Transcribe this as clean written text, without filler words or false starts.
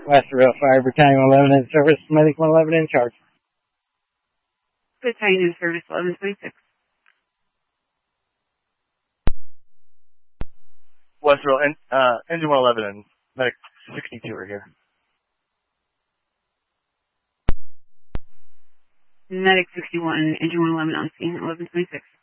Westerville Fire Battalion 11 in service, Medic 111 in charge. Battalion in service 1126. Westerville, engine 111 and Medic 62 are here. Medic 61, engine 111 on scene, 1126.